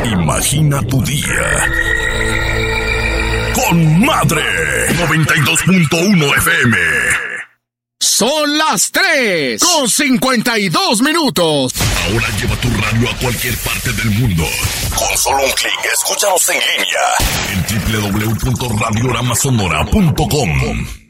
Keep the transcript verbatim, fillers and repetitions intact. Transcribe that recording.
Imagina tu día con Madre noventa y dos punto uno F M. Son las tres con cincuenta y dos minutos. Ahora lleva tu radio a cualquier parte del mundo. Con solo un clic, escúchanos en línea en doble u doble u doble u punto radio rama sonora punto com.